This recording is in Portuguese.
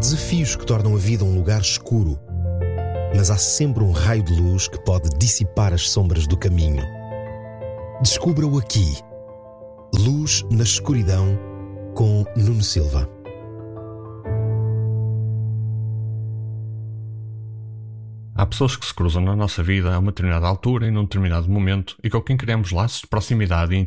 desafios que tornam a vida um lugar escuro, mas há sempre um raio de luz que pode dissipar as sombras do caminho. Descubra-o aqui. Luz na Escuridão, com Nuno Silva. Há pessoas que se cruzam na nossa vida a uma determinada altura e num determinado momento e com quem criamos laços de proximidade e